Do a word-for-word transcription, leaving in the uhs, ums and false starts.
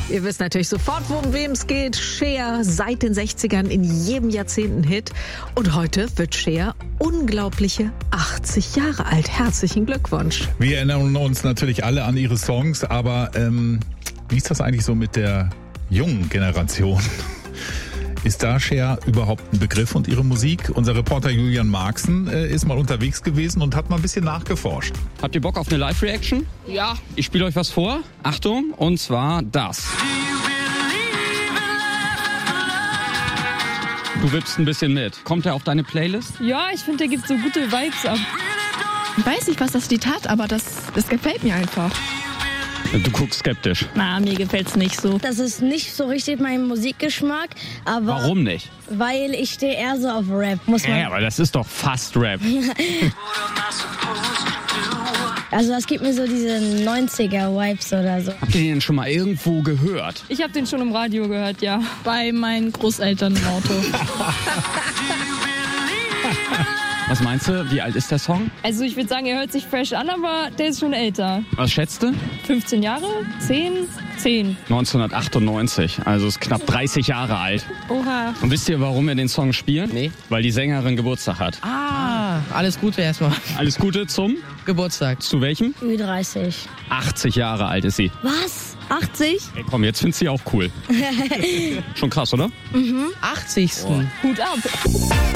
Ihr wisst natürlich sofort, worum wem es geht. Cher, seit den sechzigern in jedem Jahrzehnt ein Hit. Und heute wird Cher unglaubliche achtzig Jahre alt. Herzlichen Glückwunsch. Wir erinnern uns natürlich alle an ihre Songs, aber ähm, wie ist das eigentlich so mit der jungen Generation? Ist da Cher überhaupt ein Begriff und ihre Musik? Unser Reporter Julian Marxen äh, ist mal unterwegs gewesen und hat mal ein bisschen nachgeforscht. Habt ihr Bock auf eine Live-Reaction? Ja. Ich spiele euch was vor. Achtung, und zwar das. Du wippst ein bisschen mit. Kommt er auf deine Playlist? Ja, ich finde, der gibt so gute Vibes ab. Ich weiß nicht, was das Lied hat, aber das, das gefällt mir einfach. Du guckst skeptisch. Na, mir gefällt's nicht so. Das ist nicht so richtig mein Musikgeschmack, aber... Warum nicht? Weil ich stehe eher so auf Rap, muss man... Ja, aber das ist doch fast Rap. Also das gibt mir so diese neunziger-Vibes oder so. Habt ihr den schon mal irgendwo gehört? Ich habe den schon im Radio gehört, ja. Bei meinen Großeltern im Auto. Was meinst du, wie alt ist der Song? Also ich würde sagen, er hört sich fresh an, aber der ist schon älter. Was schätzt du? fünfzehn Jahre? zehn? zehn. neunzehnhundertachtundneunzig, also ist knapp dreißig Jahre alt. Oha. Und wisst ihr, warum wir den Song spielen? Nee. Weil die Sängerin Geburtstag hat. Ah, alles Gute erstmal. Alles Gute zum Geburtstag. Zu welchem? Ü dreißig. achtzig Jahre alt ist sie. Was? achtzig? Ey, komm, jetzt findest du sie auch cool. Schon krass, oder? achtzigsten Hut ab.